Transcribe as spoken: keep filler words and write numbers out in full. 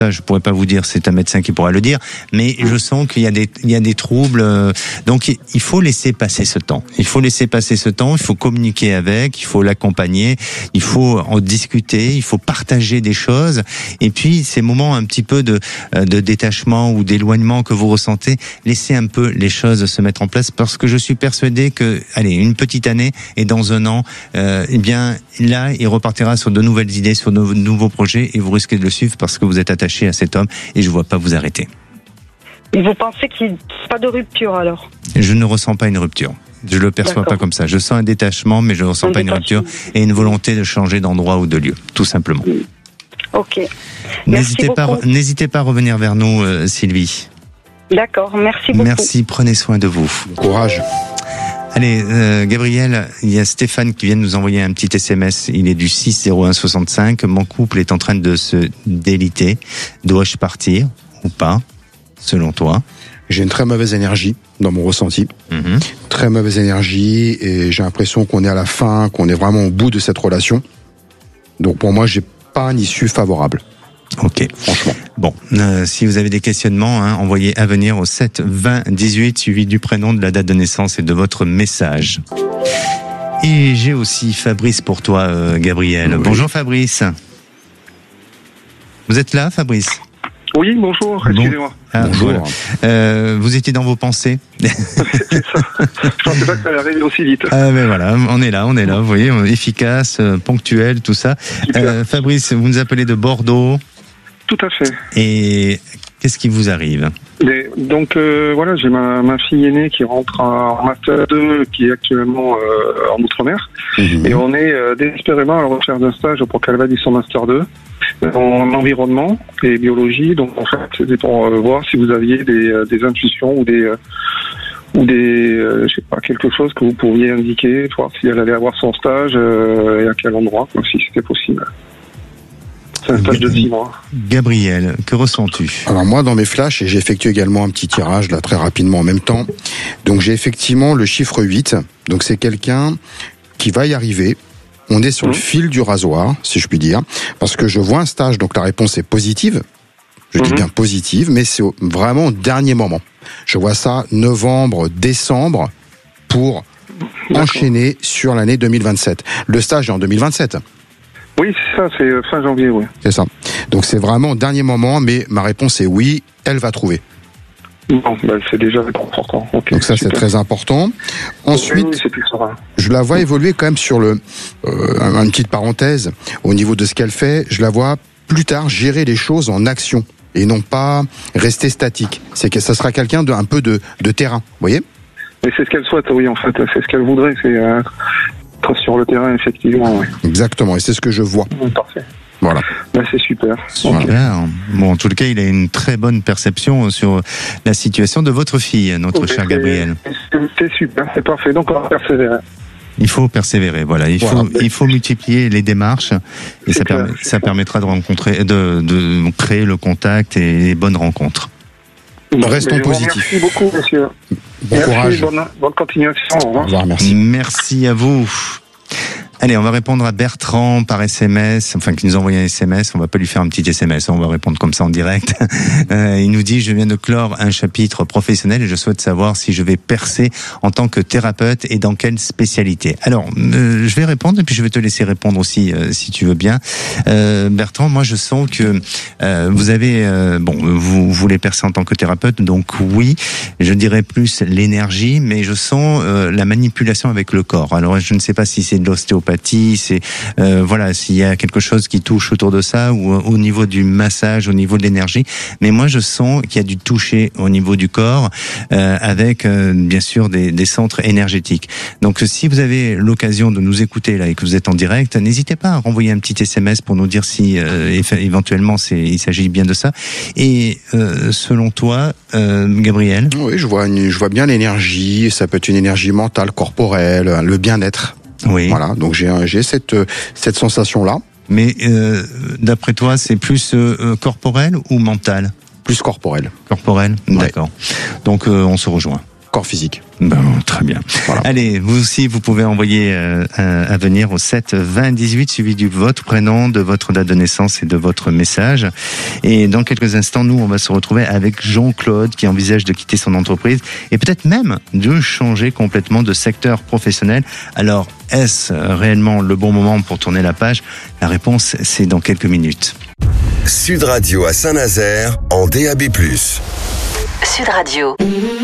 Ça, je pourrais pas vous dire, c'est un médecin qui pourra le dire, mais je sens qu'il y a des, il y a des troubles. Donc, il faut laisser passer ce temps. Il faut laisser passer ce temps. Il faut communiquer avec. Il faut l'accompagner. Il faut en discuter. Il faut partager des choses. Et puis, ces moments un petit peu de, de détachement ou d'éloignement que vous ressentez, laissez un peu les choses se mettre en place, parce que je suis persuadé que, allez, une petite année et dans un an, euh, eh bien, là, il repartira sur de nouvelles idées, sur de nouveaux projets, et vous risquez de le suivre parce que vous êtes attaché à cet homme et je ne vois pas vous arrêter. Et vous pensez qu'il n'y a pas de rupture alors ? Je ne ressens pas une rupture. Je le perçois D'accord. pas comme ça. Je sens un détachement, mais je ne ressens un pas une rupture et une volonté de changer d'endroit ou de lieu, tout simplement. Ok. N'hésitez pas, n'hésitez pas à revenir vers nous, euh, Sylvie. D'accord, merci beaucoup. Merci, prenez soin de vous. Courage. Allez, euh, Gabriel, il y a Stéphane qui vient de nous envoyer un petit S M S. Il est du six zéro un soixante-cinq. Mon couple est en train de se déliter. Dois-je partir ou pas, selon toi ? J'ai une très mauvaise énergie dans mon ressenti. Mmh. Très mauvaise énergie et j'ai l'impression qu'on est à la fin, qu'on est vraiment au bout de cette relation. Donc pour moi, j'ai pas une issue favorable. Ok, franchement. Bon, euh, si vous avez des questionnements, hein, envoyez à venir au sept vingt dix-huit, suivi du prénom, de la date de naissance et de votre message. Et j'ai aussi Fabrice pour toi, euh, Gabriel. Oui. Bonjour Fabrice. Vous êtes là, Fabrice ? Oui, bonjour, excusez-moi. Bon. Ah, bonjour. Voilà. Euh, vous étiez dans vos pensées. C'est ça. Je pensais pas que ça allait arriver aussi vite. Ah ben voilà, on est là, on est là, vous voyez, efficace, ponctuel, tout ça. Euh, Fabrice, vous nous appelez de Bordeaux. Tout à fait. Et qu'est-ce qui vous arrive ? Mais, donc euh, voilà, j'ai ma, ma fille aînée qui rentre en master deux, qui est actuellement euh, en Outre-mer. Mmh. Et on est euh, désespérément à la recherche d'un stage pour qu'elle valide son master deux en environnement et biologie. Donc en fait, c'était pour euh, voir si vous aviez des, euh, des intuitions ou des... Euh, ou des, euh, je sais pas, quelque chose que vous pourriez indiquer, voir si elle allait avoir son stage euh, et à quel endroit, quoi, si c'était possible. C'est un stage de six mois. Gabriel, que ressens-tu ? Alors moi, dans mes flashs, et j'ai effectué également un petit tirage là très rapidement en même temps. Donc j'ai effectivement le chiffre huit. Donc c'est quelqu'un qui va y arriver. On est sur mmh. le fil du rasoir, si je puis dire, parce que je vois un stage. Donc la réponse est positive. Je mmh. dis bien positive, mais c'est vraiment au dernier moment. Je vois ça novembre, décembre pour D'accord. enchaîner sur l'année deux mille vingt-sept. Le stage est en deux mille vingt-sept. Oui, c'est ça, c'est fin janvier, oui. C'est ça. Donc c'est vraiment au dernier moment, mais ma réponse est oui, elle va trouver. Bon, bah, c'est déjà important. Okay, Donc ça, super. C'est très important. Ensuite, oui, c'est plus serein. Je la vois évoluer quand même sur le, euh, une petite parenthèse, au niveau de ce qu'elle fait, je la vois plus tard gérer les choses en action et non pas rester statique. C'est que ça sera quelqu'un de un peu de, de terrain, vous voyez ? Mais c'est ce qu'elle souhaite, oui, en fait. C'est ce qu'elle voudrait, c'est euh, être sur le terrain, effectivement, oui. Exactement, et c'est ce que je vois. Parfait. Voilà. Ben, c'est super. Super. Okay. Bon, en tout cas, il a une très bonne perception sur la situation de votre fille, notre okay, cher Gabriel. C'est super, c'est parfait. Donc, on va persévérer. Il faut persévérer, voilà. Il voilà. faut, il faut multiplier les démarches et ça, permet, ça permettra de rencontrer, de, de créer le contact et les bonnes rencontres. Bon, Restons positifs. Merci beaucoup, monsieur. Bon merci, courage. Bonne, bonne continuation. Au revoir. Au revoir, merci. Merci à vous. Allez, on va répondre à Bertrand par S M S, enfin qui nous a envoyé un S M S, on va pas lui faire un petit S M S, on va répondre comme ça en direct. Euh, il nous dit, je viens de clore un chapitre professionnel et je souhaite savoir si je vais percer en tant que thérapeute et dans quelle spécialité. Alors, euh, je vais répondre et puis je vais te laisser répondre aussi euh, si tu veux bien. Euh, Bertrand, moi je sens que euh, vous avez, euh, bon, vous, vous voulez percer en tant que thérapeute, donc oui, je dirais plus l'énergie, mais je sens euh, la manipulation avec le corps. Alors je ne sais pas si c'est de l'ostéopathie, c'est euh, voilà, s'il y a quelque chose qui touche autour de ça ou au niveau du massage, au niveau de l'énergie, mais moi je sens qu'il y a du toucher au niveau du corps euh, avec euh, bien sûr des, des centres énergétiques. Donc si vous avez l'occasion de nous écouter là et que vous êtes en direct, n'hésitez pas à renvoyer un petit S M S pour nous dire si euh, éventuellement c'est, il s'agit bien de ça. Et euh, selon toi, euh, Gabriel ? Oui, je vois, une, je vois bien l'énergie. Ça peut être une énergie mentale, corporelle, le bien-être. Oui. Voilà, donc j'ai j'ai cette cette sensation là. Mais euh, d'après toi, c'est plus euh, corporel ou mental ? Plus corporel. Corporel, ouais. D'accord. Donc euh, on se rejoint. corps physique. Bon, très bien. Voilà. Allez, vous aussi, vous pouvez envoyer euh, à venir au sept vingt dix-huit, suivi de votre prénom, de votre date de naissance et de votre message. Et dans quelques instants, nous, on va se retrouver avec Jean-Claude qui envisage de quitter son entreprise et peut-être même de changer complètement de secteur professionnel. Alors, est-ce réellement le bon moment pour tourner la page? La réponse, c'est dans quelques minutes. Sud Radio à Saint-Nazaire en D A B plus. Sud Radio.